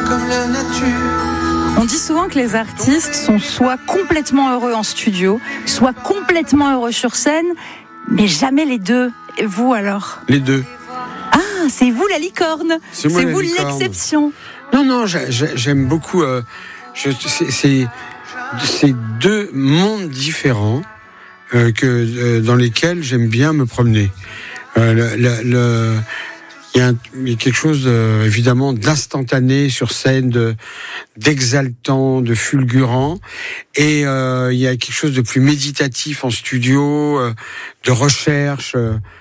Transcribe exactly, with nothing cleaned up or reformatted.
comme la nature. On dit souvent que les artistes sont soit complètement heureux en studio, soit complètement heureux sur scène, mais jamais les deux. Et vous alors ? Les deux. Ah, c'est vous la licorne. C'est, moi, c'est la vous licorne. l'exception. Non, non, j'aime beaucoup. Euh, je, c'est, c'est, c'est deux mondes différents euh, que, euh, dans lesquels j'aime bien me promener. Euh, le, le, le, il y a, un, il y a quelque chose de, évidemment d'instantané sur scène, de, d'exaltant, de fulgurant, et euh, il y a quelque chose de plus méditatif en studio, euh, de recherche. Euh,